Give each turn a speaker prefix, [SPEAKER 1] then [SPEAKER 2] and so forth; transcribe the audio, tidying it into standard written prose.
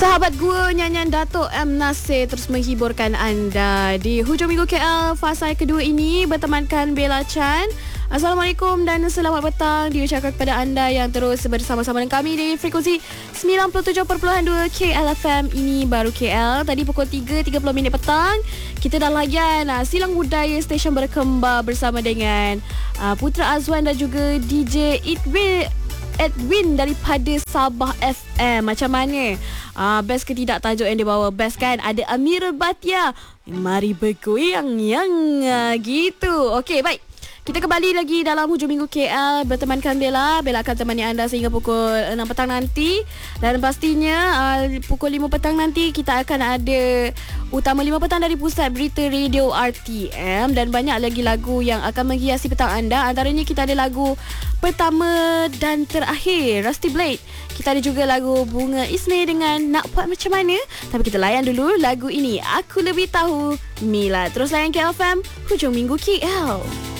[SPEAKER 1] Sahabat Gua, nyanyian Dato' M. Nasir terus menghiburkan anda di hujung minggu KL fasa kedua ini bertemankan Bella Chan. Assalamualaikum dan selamat petang diucapkan kepada anda yang terus bersama-sama dengan kami di frekuensi 97.2 KL FM. Ini baru KL. Tadi pukul 3.30 petang kita dah layan Silang Budaya Stesen Berkembar bersama dengan Putra Azwan dan juga DJ Edwin daripada Sabah FM. Macam mana? Best ke tidak tajuk yang dia bawa? Best kan? Ada Amirul Batia. Mari bergoyang yang gitu. Okey, baik. Kita kembali lagi dalam hujung minggu KL bertemankan Bella. Bella akan temani anda sehingga pukul 6 petang nanti. Dan pastinya pukul 5 petang nanti kita akan ada Utama 5 petang dari Pusat Berita Radio RTM. Dan banyak lagi lagu yang akan menghiasi petang anda. Antaranya kita ada lagu pertama dan terakhir Rusty Blade. Kita ada juga lagu Bunga Ismail dengan Nak Buat Macam Mana. Tapi kita layan dulu lagu ini, Aku Lebih Tahu Mila. Terus layan KL FM hujung minggu KL.